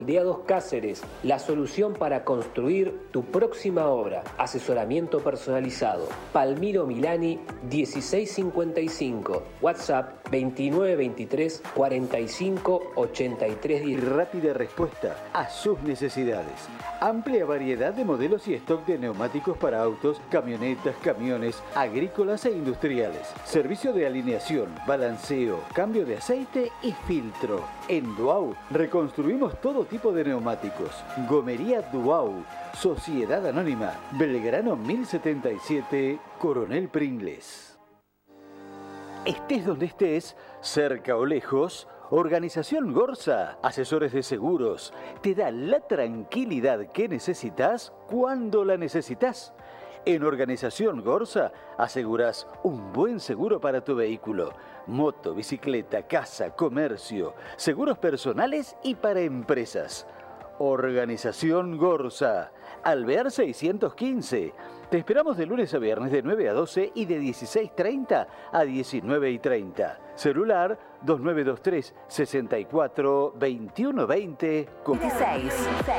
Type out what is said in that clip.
Aldeados Cáceres, la solución para construir tu próxima obra. Asesoramiento personalizado. Palmiro Milani 1655. WhatsApp 2923 45 83 10. Rápida respuesta a sus necesidades. Amplia variedad de modelos y stock de neumáticos para autos, camionetas, camiones, agrícolas e industriales. Servicio de alineación, balanceo, cambio de aceite y filtro. En Duau reconstruimos todo tipo de neumáticos. Gomería Duau, Sociedad Anónima, Belgrano 1077, Coronel Pringles. Estés donde estés, cerca o lejos, Organización Gorsa, asesores de seguros, te da la tranquilidad que necesitas cuando la necesitas. En Organización Gorsa aseguras un buen seguro para tu vehículo, moto, bicicleta, casa, comercio, seguros personales y para empresas. Organización Gorsa, Alvear 615. Te esperamos de lunes a viernes de 9 a 12 y de 16:30 a 19:30. Celular 2923 64 21 20. 16.